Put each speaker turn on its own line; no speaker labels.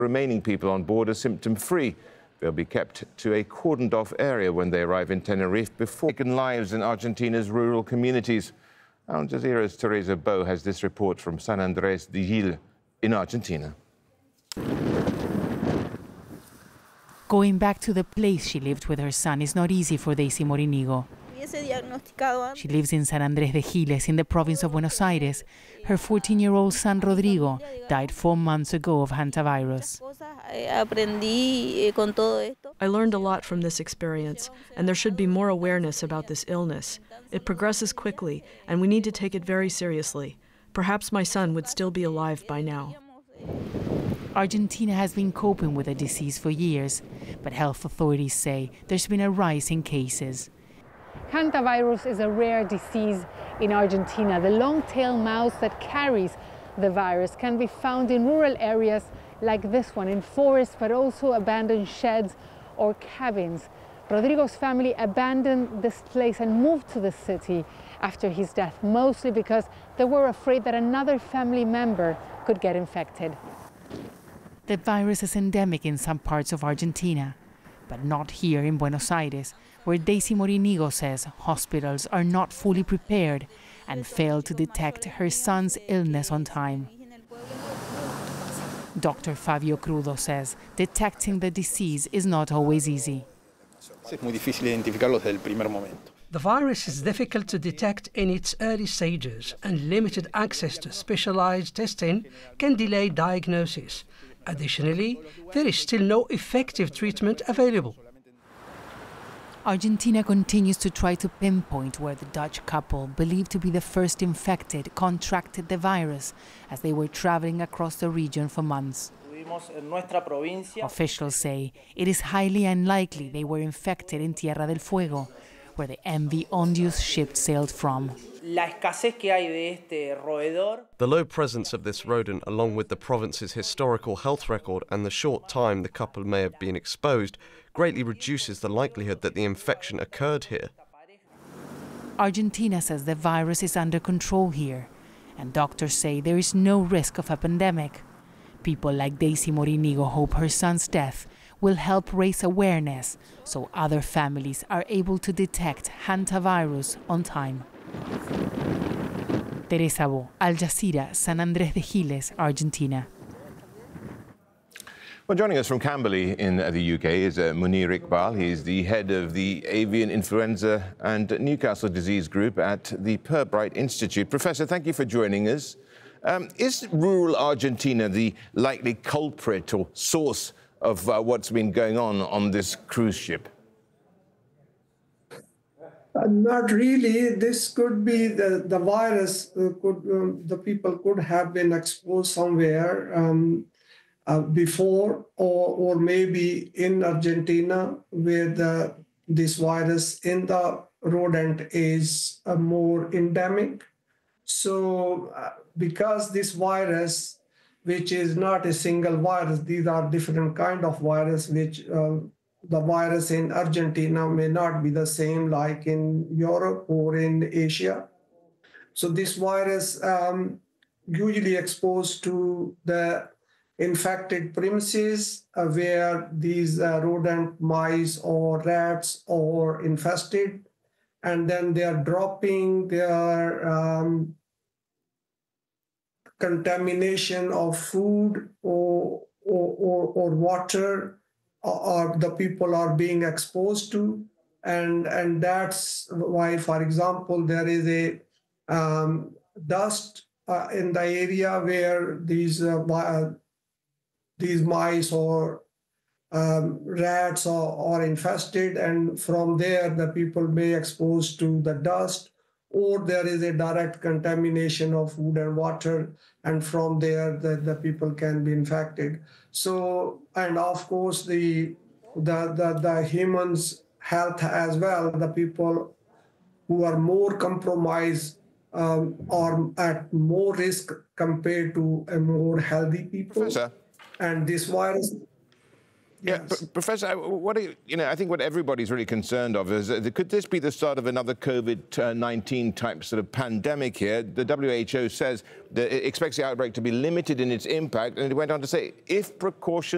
Remaining people on board are symptom-free. They'll be kept to a cordoned-off area when they arrive in Tenerife before taking lives in Argentina's rural communities. Al Jazeera's Teresa Bo has this report from San Andrés de Giles in Argentina.
Going back to the place she lived with her son is not easy for Daisy Morinigo. She lives in San Andrés de Giles in the province of Buenos Aires. Her 14-year-old son Rodrigo died 4 months ago of hantavirus.
I learned a lot from this experience, and there should be more awareness about this illness. It progresses quickly, and we need to take it very seriously. Perhaps my son would still be alive by now.
Argentina has been coping with the disease for years, but health authorities say there's been a rise in cases.
Hantavirus is a rare disease in Argentina. The long-tailed mouse that carries the virus can be found in rural areas like this one, in forests, but also abandoned sheds or cabins. Rodrigo's family abandoned this place and moved to the city after his death, mostly because they were afraid that another family member could get infected.
The virus is endemic in some parts of Argentina, but not here in Buenos Aires, where Daisy Morinigo says hospitals are not fully prepared and fail to detect her son's illness on time. Dr. Fabio Crudo says detecting the disease is not always easy.
The virus is difficult to detect in its early stages, and limited access to specialized testing can delay diagnosis. Additionally, there is still no effective treatment available.
Argentina continues to try to pinpoint where the Dutch couple, believed to be the first infected, contracted the virus as they were traveling across the region for months. Officials say it is highly unlikely they were infected in Tierra del Fuego, where the MV Ondius ship sailed from.
The low presence of this rodent, along with the province's historical health record and the short time the couple may have been exposed, greatly reduces the likelihood that the infection occurred here.
Argentina says the virus is under control here, and doctors say there is no risk of a pandemic. People like Daisy Morinigo hope her son's death will help raise awareness so other families are able to detect hantavirus on time. Teresa Bo, Al Jazeera, San Andrés de Giles, Argentina.
Well, joining us from Camberley in the UK is Munir Iqbal. He's the head of the Avian Influenza and Newcastle Disease Group at the Pirbright Institute. Professor, thank you for joining us. Is rural Argentina the likely culprit or source of what's been going on this cruise ship?
Not really. This could be the virus. The people could have been exposed somewhere before, or maybe in Argentina, where this virus in the rodent is more endemic. So, because this virus, which is not a single virus, these are different kind of virus, which the virus in Argentina may not be the same like in Europe or in Asia. So this virus usually exposed to the infected premises where these rodent mice or rats are infested, and then they are dropping their contamination of food or water, or the people are being exposed to, and that's why, for example, there is a dust in the area where these mice or rats are infested, and from there the people may expose to the dust, or there is a direct contamination of food and water, and from there the people can be infected. So, and of course the humans' health as well, the people who are more compromised are at more risk compared to a more healthy people.
Professor.
And this virus.
Yeah, yes. Professor, what do you, I think what everybody's really concerned of is, could this be the start of another COVID-19 type sort of pandemic here? The WHO says that it expects the outbreak to be limited in its impact, and it went on to say, if precautions